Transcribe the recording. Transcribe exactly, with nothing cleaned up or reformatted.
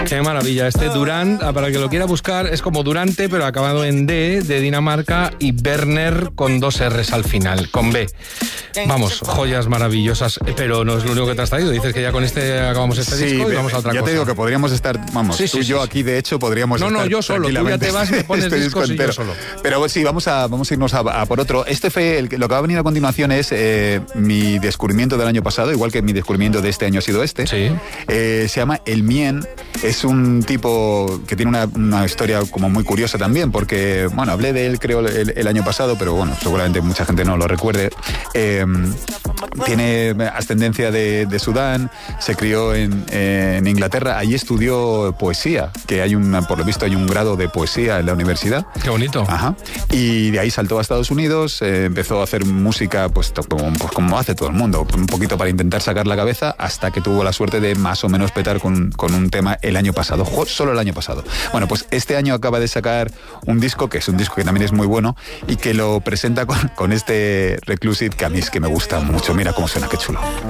Qué maravilla. Este Durant, para el que lo quiera buscar, es como Durante, pero acabado en D, de Dinamarca, y Werner con dos R's al final, con B. Vamos, joyas maravillosas, pero no es lo único que te has traído. Dices que ya con este acabamos este sí, disco y vamos a otra ya cosa. Ya te digo que podríamos estar, vamos, sí, tú sí, y yo sí, aquí, sí. de hecho, podríamos no, estar No, no, yo solo. Tú ya te vas, me pones este discos disco y yo solo. Pero sí, vamos a, vamos a irnos a, a por otro. Este fue, el, lo que va a venir a continuación es eh, mi descubrimiento del año pasado, igual que mi descubrimiento de este año ha sido este. Sí. Eh, se llama El Mien. Es un tipo que tiene una, una historia como muy curiosa también, porque, bueno, hablé de él creo el, el año pasado, pero bueno, seguramente mucha gente no lo recuerde. Eh, tiene ascendencia de, de Sudán, se crió en, en Inglaterra, allí estudió poesía, que hay una, por lo visto hay un grado de poesía en la universidad. Qué bonito. Ajá. Y de ahí saltó a Estados Unidos, eh, empezó a hacer música pues como, pues como hace todo el mundo, un poquito para intentar sacar la cabeza, hasta que tuvo la suerte de más o menos petar con, con un tema el año pasado, solo el año pasado. Bueno, pues este año acaba de sacar un disco, que es un disco que también es muy bueno, y que lo presenta con, con este Reclusive, que a mí es que me gusta mucho. Mira cómo suena, qué chulo.